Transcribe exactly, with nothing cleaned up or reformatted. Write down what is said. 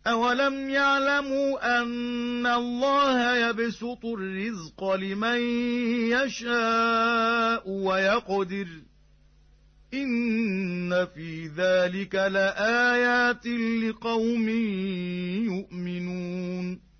أَوَلَمْ يَعْلَمُوا أَنَّ اللَّهَ يَبْسُطُ الرِّزْقَ لِمَن يَشَاءُ وَيَقْدِرُ إِنَّ فِي ذَلِكَ لَآيَاتٍ لِقَوْمٍ يُؤْمِنُونَ